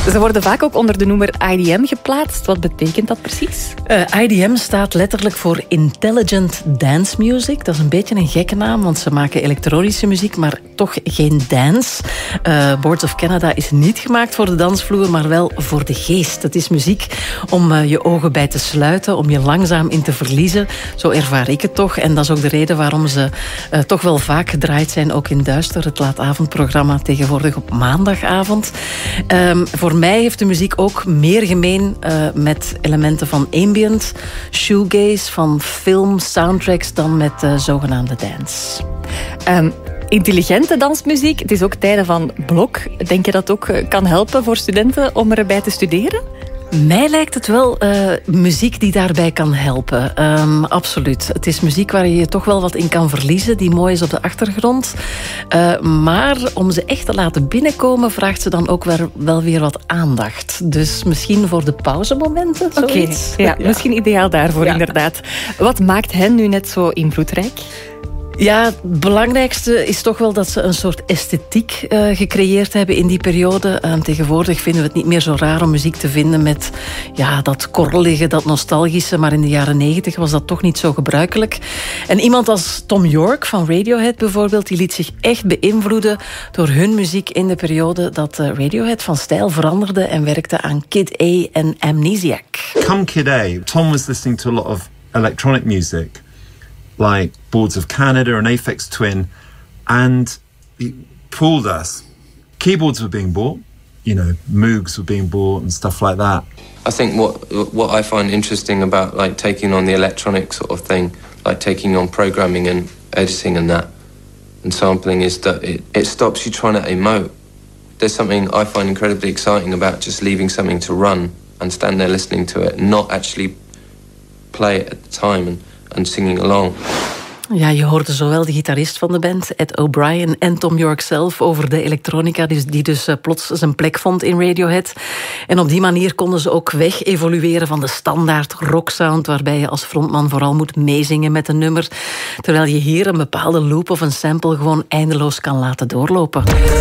Ze worden vaak ook onder de noemer IDM geplaatst. Wat betekent dat precies? IDM staat letterlijk voor Intelligent Dance Music. Dat is een beetje een gekke naam, want ze maken elektronische muziek, maar toch geen dance. Boards of Canada is niet gemaakt voor de dansvloer, maar wel voor de geest. Het is muziek om je ogen bij te sluiten, om je langzaam in te verliezen. Zo ervaar ik het toch. En dat is ook de reden waarom ze toch wel vaak gedraaid zijn, ook in Duister, het laatavondprogramma tegenwoordig op maandagavond. Voor mij heeft de muziek ook meer gemeen met elementen van ambient, shoegaze, van film, soundtracks dan met zogenaamde dance. Intelligente dansmuziek, het is ook tijden van blok. Denk je dat ook kan helpen voor studenten om erbij te studeren? Mij lijkt het wel muziek die daarbij kan helpen. Absoluut. Het is muziek waar je je toch wel wat in kan verliezen, die mooi is op de achtergrond. Maar om ze echt te laten binnenkomen, vraagt ze dan ook wel weer wat aandacht. Dus misschien voor de pauzemomenten, zoiets. Ja, misschien ideaal daarvoor, inderdaad. Wat maakt hen nu net zo invloedrijk? Ja, het belangrijkste is toch wel dat ze een soort esthetiek gecreëerd hebben in die periode. Tegenwoordig vinden we het niet meer zo raar om muziek te vinden met dat korrelige, dat nostalgische. Maar in de jaren 90 was dat toch niet zo gebruikelijk. En iemand als Tom York van Radiohead bijvoorbeeld, die liet zich echt beïnvloeden door hun muziek in de periode dat Radiohead van stijl veranderde en werkte aan Kid A en Amnesiac. Come Kid A, Tom was listening to a lot of electronic music, like Boards of Canada and Aphex Twin, and it pulled us. Keyboards were being bought, Moogs were being bought and stuff like that. I think what I find interesting about like taking on the electronic sort of thing, like taking on programming and editing and that, and sampling, is that it stops you trying to emote. There's something I find incredibly exciting about just leaving something to run and stand there listening to it, and not actually play it at the time and singing along. Ja, je hoorde zowel de gitarist van de band, Ed O'Brien, en Tom York zelf over de elektronica, die dus plots zijn plek vond in Radiohead. En op die manier konden ze ook weg evolueren van de standaard rocksound, waarbij je als frontman vooral moet meezingen met een nummer, terwijl je hier een bepaalde loop of een sample gewoon eindeloos kan laten doorlopen.